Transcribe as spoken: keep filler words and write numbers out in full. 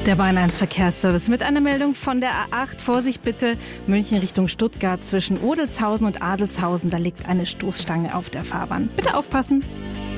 Der Bayern eins Verkehrsservice mit einer Meldung von der A acht. Vorsicht bitte, München Richtung Stuttgart zwischen Odelshausen und Adelshausen. Da liegt eine Stoßstange auf der Fahrbahn. Bitte aufpassen.